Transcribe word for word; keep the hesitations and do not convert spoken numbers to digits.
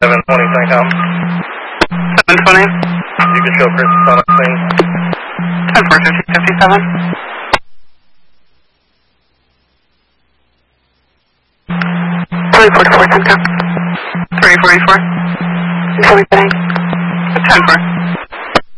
seven twenty, Centcom. seven twenty. You can show Chris on the scene. ten four fifty-seven. three forty-four, Centcom. three forty-four. twenty-nine. ten four.